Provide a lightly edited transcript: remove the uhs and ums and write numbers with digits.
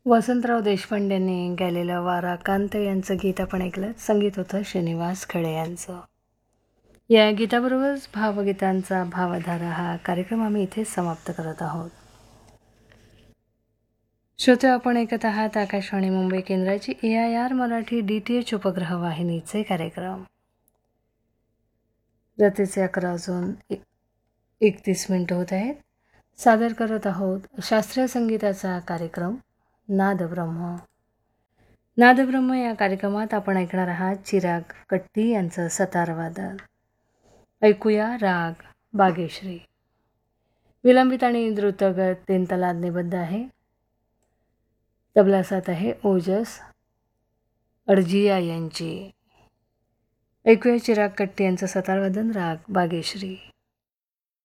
वसंतराव देशपांडेंनी गायलेलं वारा कांत यांचं गीत आपण ऐकलं. संगीत होतं श्रीनिवास खडे यांचं. या गीताबरोबरच भावगीतांचा भावधारा हा कार्यक्रम आम्ही इथेच समाप्त करत आहोत. श्रोते, आपण ऐकत आहात आकाशवाणी मुंबई केंद्राची AIR मराठी DTH उपग्रह वाहिनीचे कार्यक्रम. रात्रीचे 11:31 होत आहेत. सादर करत आहोत शास्त्रीय संगीताचा कार्यक्रम नादब्रह्म. नादब्रह्म या कार्यक्रमात आपण ऐकणार आहात चिराग कट्टी यांचं सतारवादन. ऐकूया राग बागेश्री. विलंबित आणि द्रुतगत 3 तालात निबद्ध आहे. तबला साथ आहे ओजस अडजिया यांची. ऐकूया चिराग कट्टी यांचं सतारवादन राग बागेश्री.